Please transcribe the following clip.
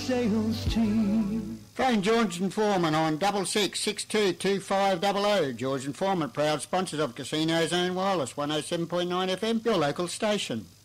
sales team. Phone George and Foreman on 66622500. George and Foreman, proud sponsors of Casino Zone Wireless, 107.9 FM, your local station.